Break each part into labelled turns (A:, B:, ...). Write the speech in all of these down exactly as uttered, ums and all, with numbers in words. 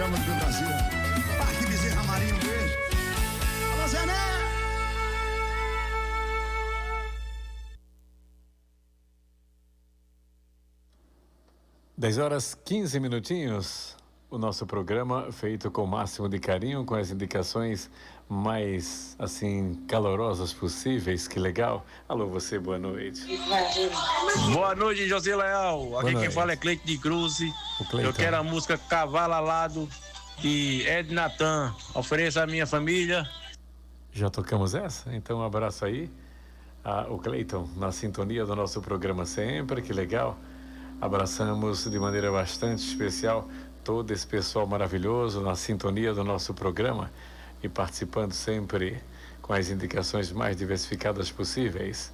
A: programas do Brasil. Parque Bezerra Marinho, um beijo. Alô, Zé Né?
B: dez horas quinze minutinhos. O nosso programa feito com o máximo de carinho, com as indicações mais, assim, calorosas possíveis. Que legal. Alô, você, boa noite.
C: Boa noite, José Leal. Aqui quem fala é Cleiton de Cruz. Eu quero a música Cavalo Alado de Ed Natan. Ofereço à minha família.
B: Já tocamos essa? Então um abraço aí. Ah, o Cleiton, na sintonia do nosso programa sempre. Que legal. Abraçamos de maneira bastante especial todo esse pessoal maravilhoso na sintonia do nosso programa e participando sempre com as indicações mais diversificadas possíveis.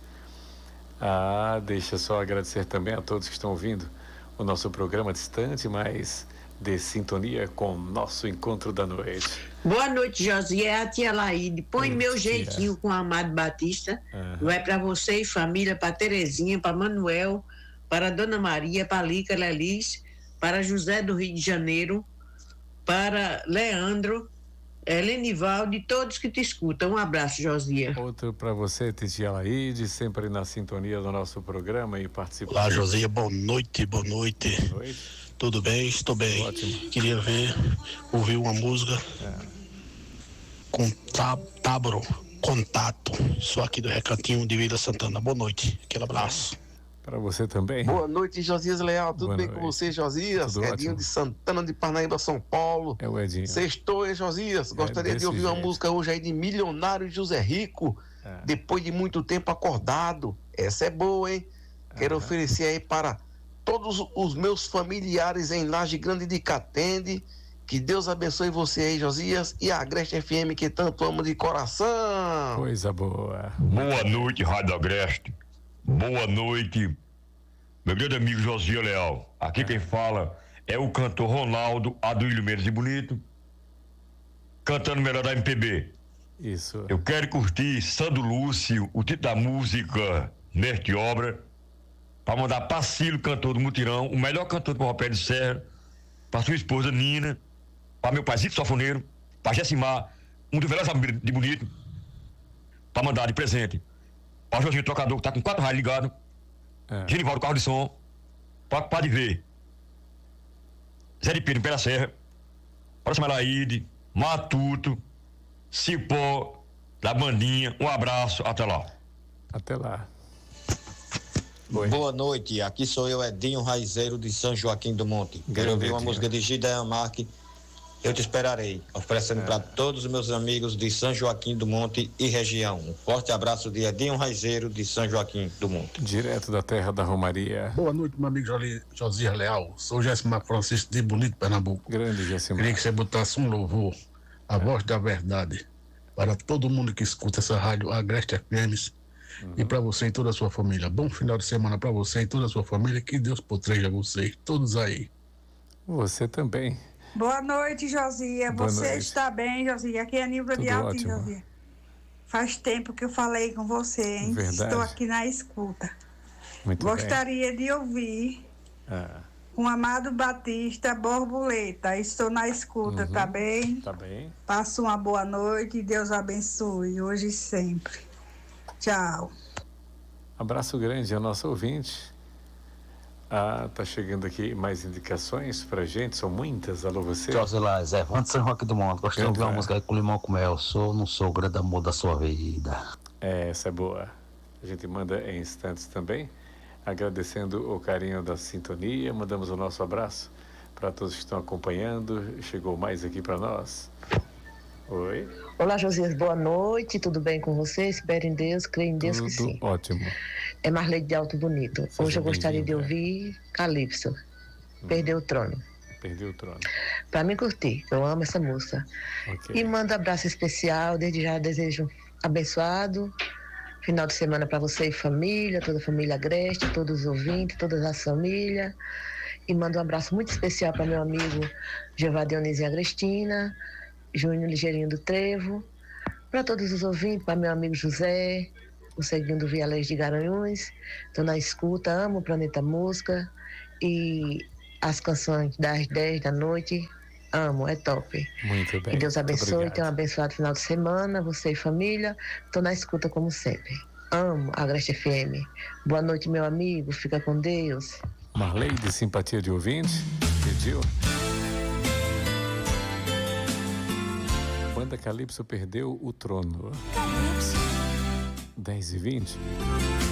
B: Ah, deixa só agradecer também a todos que estão ouvindo o nosso programa distante, mas de sintonia com o nosso encontro da noite.
D: Boa noite, Josi. É a tia Laíde. Põe Oi, meu jeitinho com o Amado Batista. Uhum. Vai para você e família, para Terezinha, para Manuel, para Dona Maria, para Lica Lelis, para José do Rio de Janeiro, para Leandro, Lenivaldo e todos que te escutam. Um abraço, Josia.
B: Outro para você, Titia Laíde, sempre na sintonia do nosso programa e participando.
E: Olá, Josia, boa noite, boa noite. Boa noite. Tudo bem? Estou bem. Ótimo. Queria ver, ouvir uma música é. com Táboro, Contato. Sou aqui do Recantinho de Vila Santana. Boa noite, aquele abraço.
B: Para você também.
F: Boa noite, Josias Leal. Tudo Boa bem noite. Com você, Josias? Tudo Edinho ótimo. De Santana de Parnaíba, São Paulo.
B: É o Edinho.
F: Sextou, hein, Josias? Gostaria é de ouvir jeito. Uma música hoje aí de Milionário José Rico, é. Depois de muito tempo acordado. Essa é boa, hein? É. Quero oferecer aí para todos os meus familiares em Laje Grande de Catende. Que Deus abençoe você aí, Josias, e a Agreste F M que tanto amo de coração.
B: Coisa boa.
G: Boa noite, Rádio Agreste. Boa noite, meu grande amigo Josia Leal. Aqui é. Quem fala é o cantor Ronaldo Aduílio Mendes de Bonito, cantando melhor da M P B.
B: Isso.
G: Eu quero curtir Sandro Lúcio, o título da música Mestre Obra, para mandar pra Cílio, cantor do Mutirão, o melhor cantor do Ropé de Serra, pra sua esposa Nina, para meu paizito Sofoneiro, pra Jessimar, um dos melhores amigos de Bonito, para mandar de presente. Para o Jorginho Tocador, que tá com quatro raios ligados. É. Genivaldo Carro de Som. Para Pode Ver. Zé de Pedro, Pé da Serra. Para Samelaíde, Matuto, Cipó, da Bandinha. Um abraço, até lá.
B: Até lá.
H: Oi. Boa noite, aqui sou eu, Edinho Raizeiro de São Joaquim do Monte. Quero ouvir uma música de Gideon Marque, Eu Te Esperarei, oferecendo é. para todos os meus amigos de São Joaquim do Monte e região. Um forte abraço de Edinho Raizeiro de São Joaquim do Monte.
B: Direto da terra da Romaria.
E: Boa noite, meu amigo Josias Leal. Sou Jessimar Francisco de Bonito, Pernambuco.
B: Grande Jessimar.
E: Queria que você botasse um louvor, a é. voz da verdade, para todo mundo que escuta essa rádio Agreste F M uhum. e para você e toda a sua família. Bom final de semana para você e toda a sua família. Que Deus proteja vocês, todos aí.
B: Você também.
I: Boa noite, Josia.
B: Boa
I: Você
B: noite.
I: Está bem, Josia? Aqui é Nilva de Alto, Josia. Faz tempo que eu falei com você, hein?
B: Verdade.
I: Estou aqui na escuta.
B: Muito
I: Gostaria
B: bem.
I: de ouvir
B: ah.
I: com Amado Batista, Borboleta. Estou na escuta, uhum. tá bem?
B: Tá bem.
I: Passe uma boa noite e Deus abençoe, hoje e sempre. Tchau.
B: Abraço grande ao nosso ouvinte. Ah, tá chegando aqui mais indicações pra gente, são muitas. Alô, você?
J: Josilás, é Vando São Roque do Monte. Gostaria de ouvir uma música com limão com mel. Sou ou não sou o grande amor da sua vida?
B: É, essa é boa. A gente manda em instantes também. Agradecendo o carinho da sintonia, mandamos o nosso abraço para todos que estão acompanhando. Chegou mais aqui para nós. Oi.
K: Olá, Josias, boa noite, tudo bem com você? Espero em Deus, creio em Deus
B: tudo
K: que sim.
B: Ótimo.
K: É Marlene de Alto Bonito.
B: Seja
K: Hoje eu gostaria de ouvir Calypso, hum. Perdeu o Trono.
B: Perdeu o Trono.
K: Pra mim curtir, eu amo essa música.
B: Okay.
K: E mando um abraço especial, desde já desejo abençoado final de semana para você e família, toda a família Agreste, todos os ouvintes, todas as famílias. E mando um abraço muito especial para meu amigo Jeová Dionísio e Agrestina, Júnior Ligeirinho do Trevo, para todos os ouvintes, para meu amigo José, o Ceguinho do Vialés de Garanhuns. Estou na escuta, amo o Planeta Música e as canções das dez da noite Amo, é top.
B: Muito bem.
K: Que Deus abençoe, tenha um abençoado final de semana, você e família. Tô na escuta como sempre. Amo a Agreste F M. Boa noite, meu amigo. Fica com Deus.
B: Marley, de simpatia de ouvinte, pediu. Banda Calypso perdeu o trono.
L: Calypso.
B: dez e vinte.